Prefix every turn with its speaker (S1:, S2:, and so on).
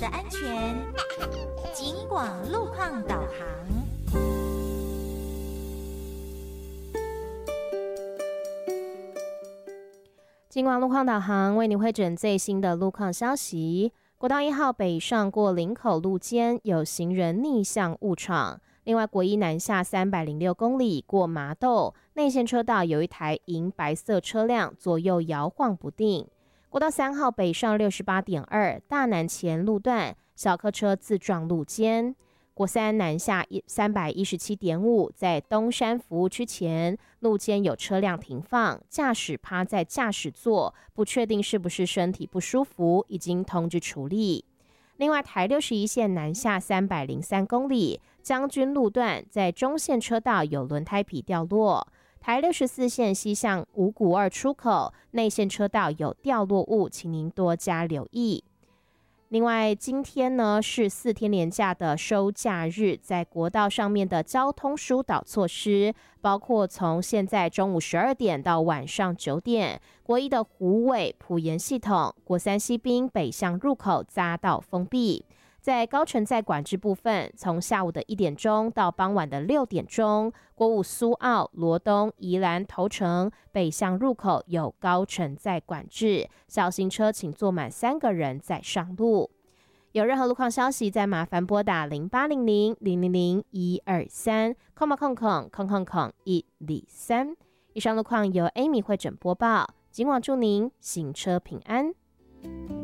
S1: 的安全。警广路况导航。
S2: 警广路况导航为您汇整最新的路况消息。国道1号北上过林口路肩有行人逆向误闯。另外，国一南下306公里过麻豆内线车道有一台银白色车辆左右摇晃不定。国道3号北上68.2大南前路段小客车自撞路肩。国三南下317.5在东山服务区前路肩有车辆停放，驾驶趴在驾驶座，不确定是不是身体不舒服，已经通知处理。另外，台61线南下303公里将军路段在中线车道有轮胎皮掉落。台64线西向五股2出口内线车道有掉落物，请您多加留意。另外，今天呢是4天连假的收假日，在国道上面的交通疏导措施，包括从现在中午12点到晚上9点，国一的虎尾、埔盐系统、国三西滨北向入口匝道封闭。在高乘载管制部分，从下午的1点钟到傍晚的6点钟，国五苏澳、罗东、宜兰头城北向入口有高乘载管制，小型车请坐满3个人再上路。有任何路况消息，再麻烦拨打0800-000-123123。以上路况由 Amy 汇整播报，今晚祝您行车平安。